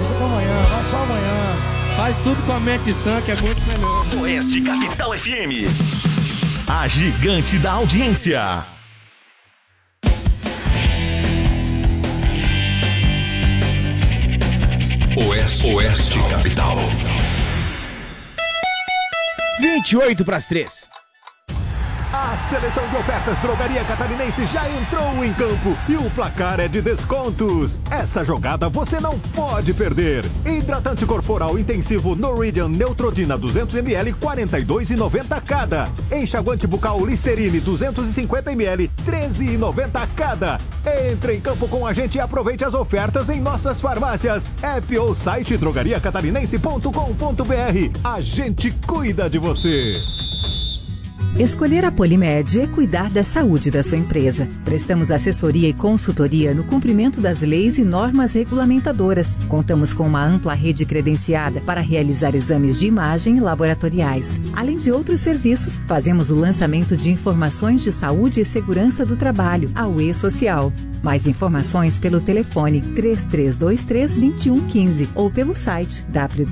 Deixa pra amanhã, vai só amanhã. Faz tudo com a mente sã, que é muito melhor. Oeste Capital FM. A gigante da audiência. Oeste Capital. 2:58. A seleção de ofertas Drogaria Catarinense já entrou em campo e o placar é de descontos. Essa jogada você não pode perder. Hidratante corporal intensivo Norwegian Neutrogena 200ml, 42,90 cada. Enxaguante bucal Listerine 250ml, 13,90 cada. Entre em campo com a gente e aproveite as ofertas em nossas farmácias. App ou site drogariacatarinense.com.br. A gente cuida de você. Escolher a Polimed é cuidar da saúde da sua empresa. Prestamos assessoria e consultoria no cumprimento das leis e normas regulamentadoras. Contamos com uma ampla rede credenciada para realizar exames de imagem e laboratoriais. Além de outros serviços, fazemos o lançamento de informações de saúde e segurança do trabalho, a UE Social. Mais informações pelo telefone 3323-2115 ou pelo site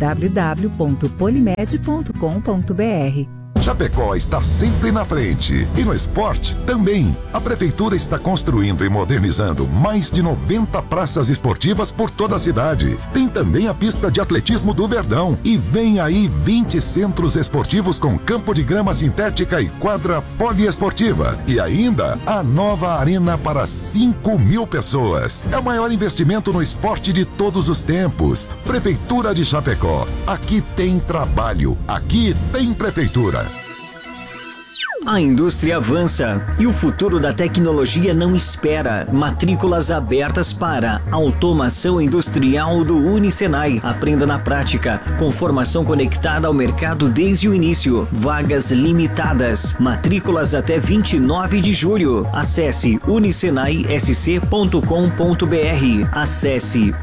www.polimed.com.br. Chapecó está sempre na frente e no esporte também. A Prefeitura está construindo e modernizando mais de 90 praças esportivas por toda a cidade. Tem também a pista de atletismo do Verdão e vem aí 20 centros esportivos com campo de grama sintética e quadra poliesportiva. E ainda a nova arena para 5.000 pessoas. É o maior investimento no esporte de todos os tempos. Prefeitura de Chapecó. Aqui tem trabalho, aqui tem Prefeitura. A indústria avança e o futuro da tecnologia não espera. Matrículas abertas para automação industrial do Unisenai. Aprenda na prática, com formação conectada ao mercado desde o início. Vagas limitadas. Matrículas até 29 de julho. Acesse unisenaisc.com.br. Acesse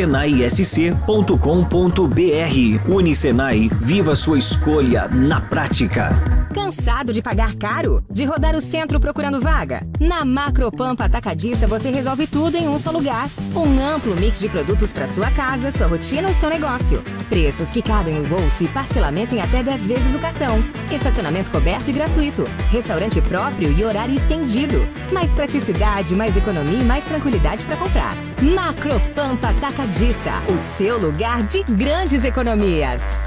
unisenaisc.com.br. Unisenai, viva sua escolha na prática. Cansado de pagar caro? De rodar o centro procurando vaga? Na Macropampa Atacadista você resolve tudo em um só lugar. Um amplo mix de produtos para sua casa, sua rotina ou seu negócio. Preços que cabem no bolso e parcelamento em até 10 vezes no cartão. Estacionamento coberto e gratuito. Restaurante próprio e horário estendido. Mais praticidade, mais economia e mais tranquilidade para comprar. Macropampa Atacadista, o seu lugar de grandes economias.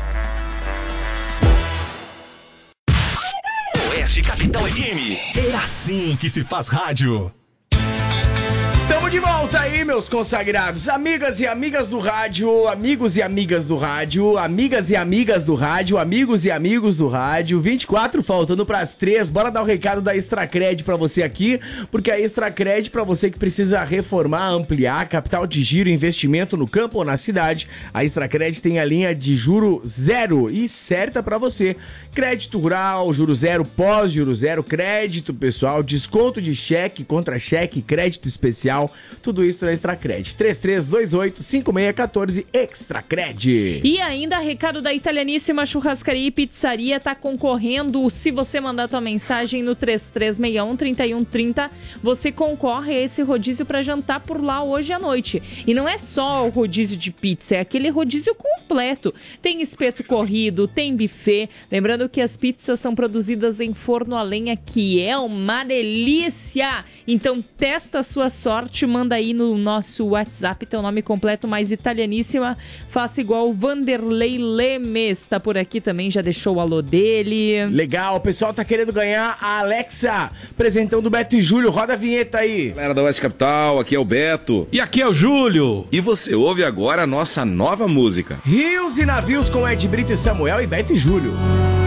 Oeste Capital FM. É assim que se faz rádio. Tamo de volta aí, meus consagrados. Amigas e amigas do rádio, amigos e amigas do rádio, amigas e amigas do rádio, amigos e amigos do rádio. 24 faltando pras 3. Bora dar o recado da Extracred pra você aqui, porque a Extracred, pra você que precisa reformar, ampliar, capital de giro, investimento no campo ou na cidade, a Extracred tem a linha de juro zero e certa pra você. Crédito rural, juro zero, pós-juro zero, crédito pessoal, desconto de cheque, contra-cheque, crédito especial. Tudo isso na Extracred. 3328-5614 Extracred. E ainda, recado da Italianíssima Churrascaria e Pizzaria, tá concorrendo. Se você mandar tua mensagem no 3361-3130, você concorre a esse rodízio para jantar por lá hoje à noite. E não é só o rodízio de pizza, é aquele rodízio completo. Tem espeto corrido, tem buffet. Lembrando que as pizzas são produzidas em forno a lenha, que é uma delícia. Então testa a sua sorte. Manda aí no nosso WhatsApp teu nome completo, mais Italianíssima. Faça igual o Vanderlei Lemes, tá por aqui também, já deixou o alô dele. Legal, o pessoal tá querendo ganhar a Alexa, presentão do Beto e Júlio. Roda a vinheta aí. Galera da Oeste Capital, aqui é o Beto. E aqui é o Júlio. E você ouve agora a nossa nova música. Rios e Navios com Ed Brito e Samuel e Beto e Júlio.